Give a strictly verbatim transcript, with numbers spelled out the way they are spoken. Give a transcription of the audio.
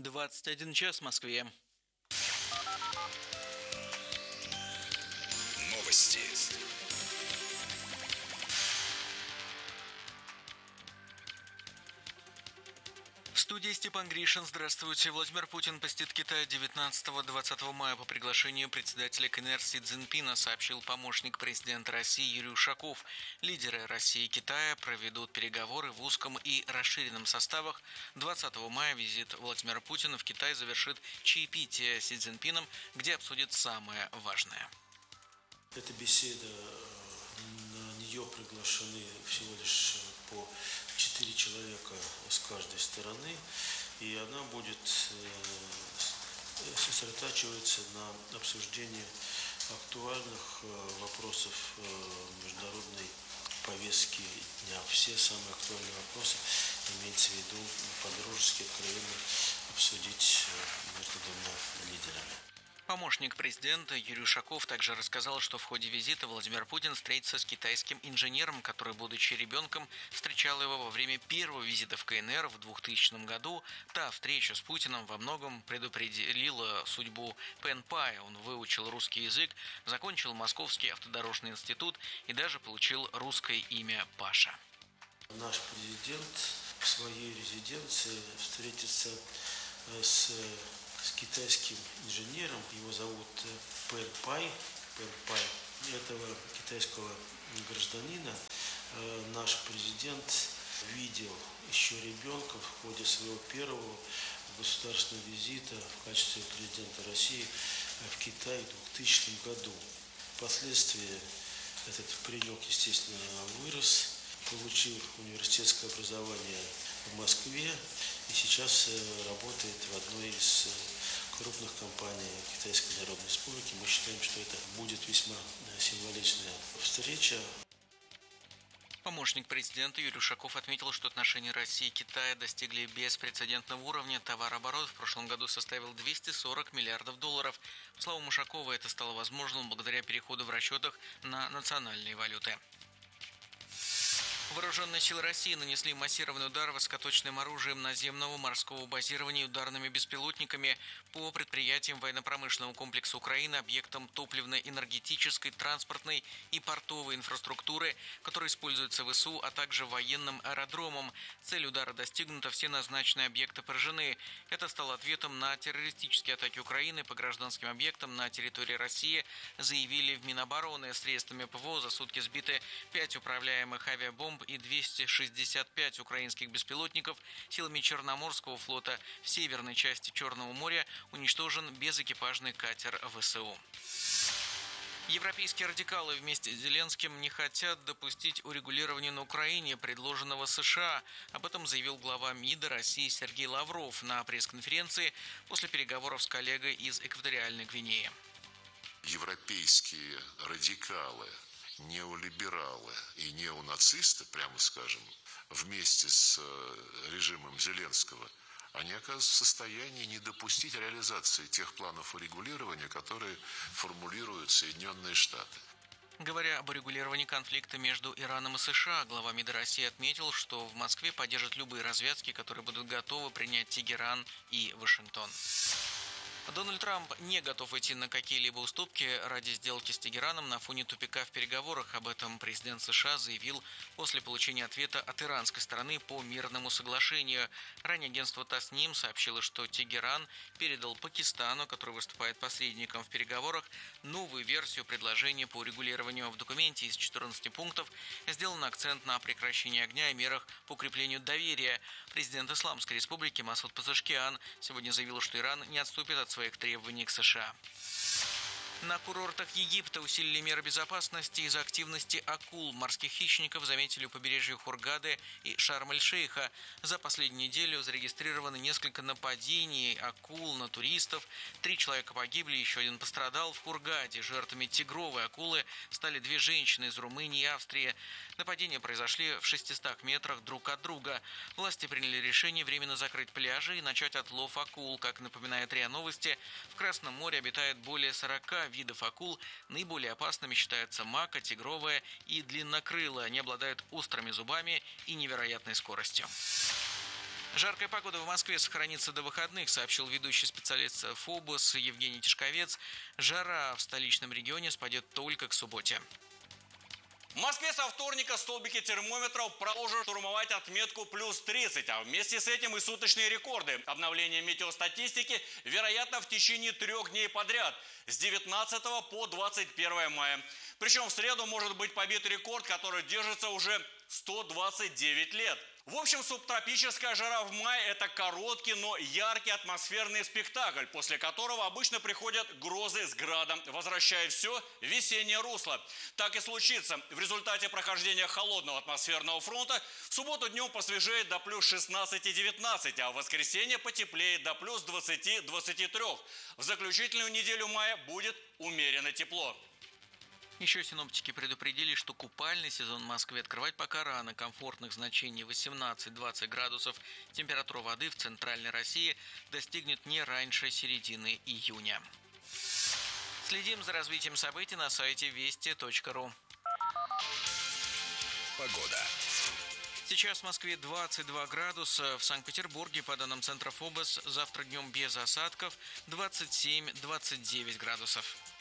двадцать один час в Москве. Новости. В студии Степан Гришин. Здравствуйте. Владимир Путин посетит Китай девятнадцатого-двадцатого мая по приглашению председателя КНР Си Цзиньпина, сообщил помощник президента России Юрий Ушаков. Лидеры России и Китая проведут переговоры в узком и расширенном составах. двадцатого мая визит Владимира Путина в Китай завершит чаепитие с Си Цзиньпином, где обсудят самое важное. Эта беседа, на нее приглашены всего лишь по четыре человека с каждой стороны, и она будет сосредотачиваться на обсуждении актуальных вопросов международной повестки дня. Все самые актуальные вопросы имеется в виду по-дружески, откровенно обсудить между двумя лидерами. Помощник президента Юрий Ушаков также рассказал, что в ходе визита Владимир Путин встретится с китайским инженером, который, будучи ребенком, встречал его во время первого визита в КНР в двухтысячном году. Та встреча с Путиным во многом предопределила судьбу Пэн Пая. Он выучил русский язык, закончил Московский автодорожный институт и даже получил русское имя Паша. Наш президент в своей резиденции встретится с с китайским инженером, его зовут Пэн Пай. Пэн Пай. Этого китайского гражданина наш президент видел еще ребенком в ходе своего первого государственного визита в качестве президента России в Китай в двухтысячном году. Впоследствии этот паренек, естественно, вырос, получил университетское образование в Москве и сейчас работает в одной из крупных компаний Китайской Народной Республики. Мы считаем, что это будет весьма символичная встреча. Помощник президента Юрий Ушаков отметил, что отношения России и Китая достигли беспрецедентного уровня. Товарооборот в прошлом году составил двести сорок миллиардов долларов. По словам Ушакова, это стало возможным благодаря переходу в расчетах на национальные валюты. Вооруженные силы России нанесли массированный удар высокоточным оружием наземного морского базирования и ударными беспилотниками по предприятиям военно-промышленного комплекса Украины, объектам топливно-энергетической, транспортной и портовой инфраструктуры, которые используются в ВСУ, а также военным аэродромом. Цель удара достигнута, все назначенные объекты поражены. Это стало ответом на террористические атаки Украины по гражданским объектам на территории России, заявили в Минобороны. Средствами ПВО за сутки сбиты пять управляемых авиабомб и двести шестьдесят пять украинских беспилотников. Силами Черноморского флота в северной части Черного моря уничтожен безэкипажный катер ВСУ. Европейские радикалы вместе с Зеленским не хотят допустить урегулирования на Украине, предложенного США. Об этом заявил глава МИДа России Сергей Лавров на пресс-конференции после переговоров с коллегой из Экваториальной Гвинеи. Европейские радикалы, неолибералы и неонацисты, прямо скажем, вместе с режимом Зеленского, они оказываются в состоянии не допустить реализации тех планов урегулирования, которые формулируют Соединенные Штаты. Говоря об урегулировании конфликта между Ираном и США, глава МИДа России отметил, что в Москве поддержат любые развязки, которые будут готовы принять Тегеран и Вашингтон. Дональд Трамп не готов идти на какие-либо уступки ради сделки с Тегераном на фоне тупика в переговорах. Об этом президент США заявил после получения ответа от иранской стороны по мирному соглашению. Ранее агентство Тасним сообщило, что Тегеран передал Пакистану, который выступает посредником в переговорах, новую версию предложения по урегулированию. В документе из четырнадцати пунктов сделан акцент на прекращении огня и мерах по укреплению доверия. Президент Исламской Республики Масуд Пазешкиан сегодня заявил, что Иран не отступит от своих требований к США. На курортах Египта усилили меры безопасности из-за активности акул. Морских хищников заметили у побережья Хургады и Шарм-эль-Шейха. За последнюю неделю зарегистрировано несколько нападений акул на туристов. Три человека погибли, еще один пострадал в Хургаде. Жертвами тигровой акулы стали две женщины из Румынии и Австрии. Нападения произошли в шестистах метрах друг от друга. Власти приняли решение временно закрыть пляжи и начать отлов акул. Как напоминает РИА Новости, в Красном море обитает более сорока видов акул. Наиболее опасными считаются мака, тигровая и длиннокрылая. Они обладают острыми зубами и невероятной скоростью. Жаркая погода в Москве сохранится до выходных, сообщил ведущий специалист ФОБОС Евгений Тишковец. Жара в столичном регионе спадет только к субботе. В Москве со вторника столбики термометров продолжат штурмовать отметку плюс тридцать, а вместе с этим и суточные рекорды. Обновление метеостатистики вероятно в течение трех дней подряд, с девятнадцатого по двадцать первое мая. Причем в среду может быть побит рекорд, который держится уже сто двадцать девять лет. В общем, субтропическая жара в мае – это короткий, но яркий атмосферный спектакль, после которого обычно приходят грозы с градом, возвращая все в весеннее русло. Так и случится. В результате прохождения холодного атмосферного фронта в субботу днем посвежеет до плюс шестнадцати-девятнадцати, а в воскресенье потеплеет до плюс двадцати-двадцати трёх. В заключительную неделю мая будет умеренно тепло. Еще синоптики предупредили, что купальный сезон в Москве открывать пока рано. Комфортных значений восемнадцать-двадцать градусов. Температура воды в центральной России достигнет не раньше середины июня. Следим за развитием событий на сайте вести точка ру. Погода. Сейчас в Москве двадцать два градуса, в Санкт-Петербурге, по данным Центра ФОБОС, завтра днем без осадков двадцать семь - двадцать девять градусов.